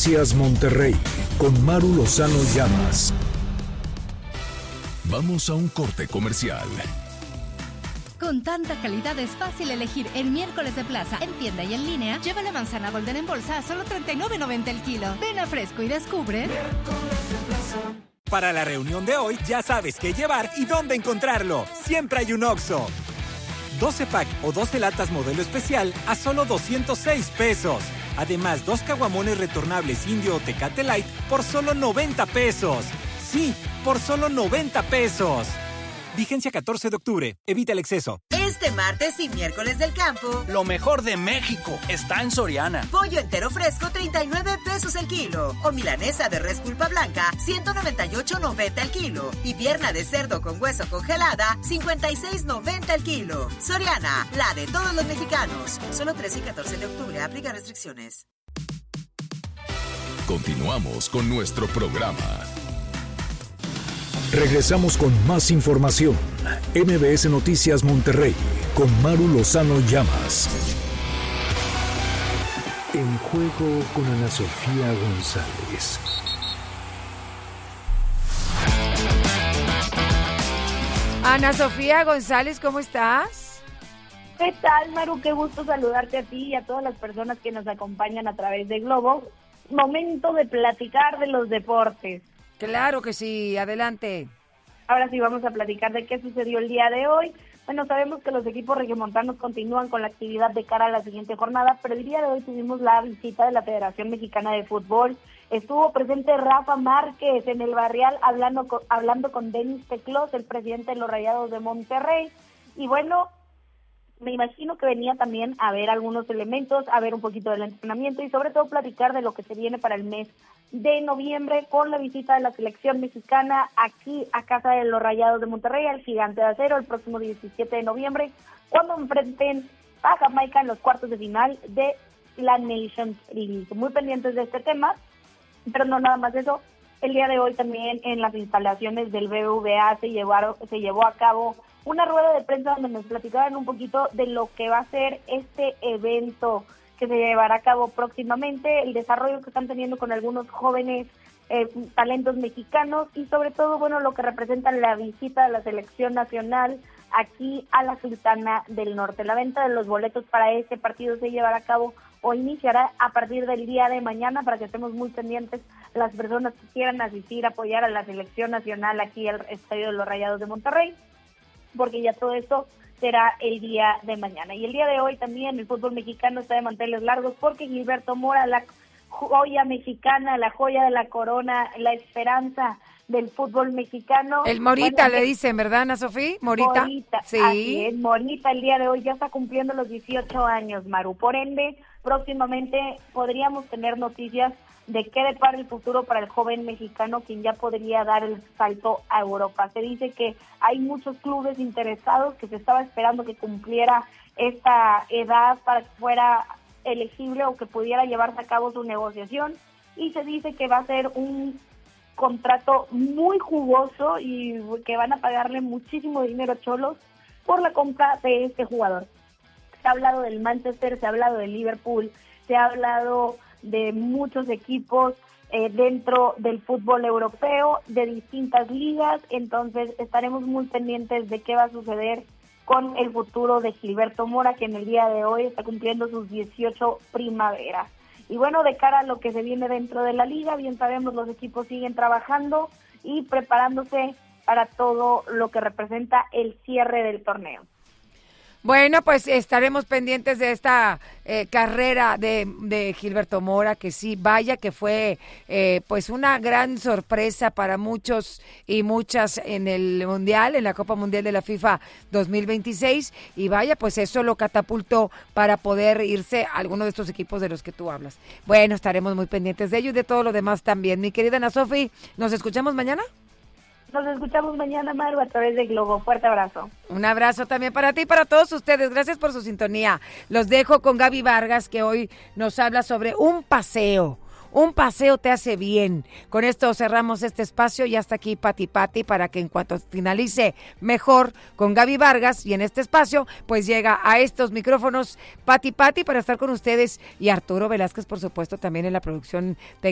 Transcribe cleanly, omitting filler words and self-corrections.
Noticias Monterrey con Maru Lozano Llamas. Vamos a un corte comercial. Con tanta calidad es fácil elegir el miércoles de plaza. En tienda y en línea, lleva la manzana Golden en bolsa a solo $39.90 el kilo. Ven a Fresco y descubre. Para la reunión de hoy, ya sabes qué llevar y dónde encontrarlo. Siempre hay un Oxxo. 12 pack o 12 latas modelo especial a solo $206. Además, 2 caguamones retornables Indio o Tecate Light por solo $90. Sí, por solo $90. Vigencia 14 de octubre. Evita el exceso. Este martes y miércoles del campo, lo mejor de México está en Soriana. Pollo entero fresco, $39 el kilo. O milanesa de res pulpa blanca, $198.90 el kilo. Y pierna de cerdo con hueso congelada, $56.90 el kilo. Soriana, la de todos los mexicanos. Solo 13 y 14 de octubre. Aplica restricciones. Continuamos con nuestro programa. Regresamos con más información. MBS Noticias Monterrey con Maru Lozano Llamas. En juego con Ana Sofía González. Ana Sofía González, ¿cómo estás? ¿Qué tal, Maru? Qué gusto saludarte a ti y a todas las personas que nos acompañan a través de Globo. Momento de platicar de los deportes. Claro que sí, adelante. Ahora sí vamos a platicar de qué sucedió el día de hoy. Bueno, sabemos que los equipos regiomontanos continúan con la actividad de cara a la siguiente jornada, pero el día de hoy tuvimos la visita de la Federación Mexicana de Fútbol. Estuvo presente Rafa Márquez en el Barrial hablando con Denis Teclos, el presidente de los Rayados de Monterrey. Y bueno, me imagino que venía también a ver algunos elementos, a ver un poquito del entrenamiento y sobre todo platicar de lo que se viene para el mes de noviembre con la visita de la selección mexicana aquí a casa de los Rayados de Monterrey, al Gigante de Acero, el próximo 17 de noviembre, cuando enfrenten a Jamaica en los cuartos de final de la Nations League. Muy pendientes de este tema, pero no nada más eso. El día de hoy también en las instalaciones del BBVA se llevó a cabo una rueda de prensa donde nos platicaban un poquito de lo que va a ser este evento que se llevará a cabo próximamente, el desarrollo que están teniendo con algunos jóvenes talentos mexicanos y sobre todo, bueno, lo que representa la visita de la selección nacional aquí a la Sultana del Norte. La venta de los boletos para este partido se llevará a cabo o iniciará a partir del día de mañana para que estemos muy pendientes las personas que quieran asistir, apoyar a la selección nacional aquí al Estadio de los Rayados de Monterrey, porque ya todo esto será el día de mañana. Y el día de hoy también el fútbol mexicano está de manteles largos porque Gilberto Mora, la joya mexicana, la joya de la corona, la esperanza del fútbol mexicano. El Morita, bueno, le dicen, ¿verdad, Ana Sofía? Morita. Sí. Así es, Morita el día de hoy ya está cumpliendo los 18 años, Maru. Por ende, próximamente podríamos tener noticias de qué depara el futuro para el joven mexicano, quien ya podría dar el salto a Europa. Se dice que hay muchos clubes interesados, que se estaba esperando que cumpliera esta edad para que fuera elegible o que pudiera llevarse a cabo su negociación, y se dice que va a ser un contrato muy jugoso y que van a pagarle muchísimo dinero a Cholos por la compra de este jugador. Se ha hablado del Manchester, se ha hablado del Liverpool, se ha hablado de muchos equipos dentro del fútbol europeo, de distintas ligas, entonces estaremos muy pendientes de qué va a suceder con el futuro de Gilberto Mora, que en el día de hoy está cumpliendo sus 18 primaveras. Y bueno, de cara a lo que se viene dentro de la liga, bien sabemos los equipos siguen trabajando y preparándose para todo lo que representa el cierre del torneo. Bueno, pues estaremos pendientes de esta carrera de Gilberto Mora, que sí, vaya que fue pues una gran sorpresa para muchos y muchas en el Mundial, en la Copa Mundial de la FIFA 2026, y vaya, pues eso lo catapultó para poder irse a alguno de estos equipos de los que tú hablas. Bueno, estaremos muy pendientes de ello y de todo lo demás también. Mi querida Ana Sofi, ¿nos escuchamos mañana? Nos escuchamos mañana, Maru, a través de Globo. Fuerte abrazo. Un abrazo también para ti y para todos ustedes. Gracias por su sintonía. Los dejo con Gaby Vargas, que hoy nos habla sobre un paseo. Un paseo te hace bien. Con esto cerramos este espacio y hasta aquí Pati Pati, para que en cuanto finalice mejor con Gaby Vargas y en este espacio, pues llega a estos micrófonos Pati Pati para estar con ustedes y Arturo Velázquez, por supuesto, también en la producción de